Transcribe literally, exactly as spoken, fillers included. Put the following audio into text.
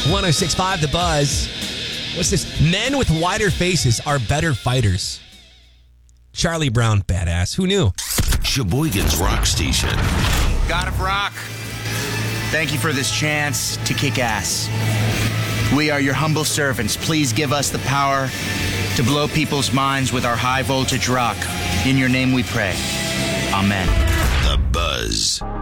one oh six point five The Buzz. What's this? Men with wider faces are better fighters. Charlie Brown, badass. Who knew? Sheboygan's Rock Station. God of Rock, thank you for this chance to kick ass. We are your humble servants. Please give us the power to blow people's minds with our high voltage rock. In your name we pray. Amen. The Buzz.